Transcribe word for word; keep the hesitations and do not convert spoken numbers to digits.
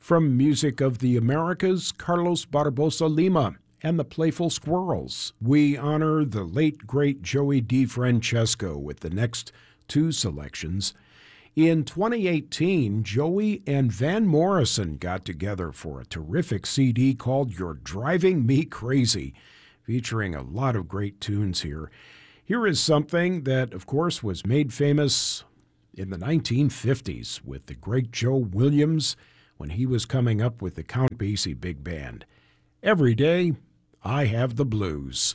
From Music of the Americas, Carlos Barbosa Lima and the Playful Squirrels. We honor the late, great Joey DeFrancesco with the next two selections. In twenty eighteen, Joey and Van Morrison got together for a terrific C D called You're Driving Me Crazy, featuring a lot of great tunes here. Here is something that, of course, was made famous in the nineteen fifties with the great Joe Williams when he was coming up with the Count Basie Big Band. Every Day, I Have the Blues.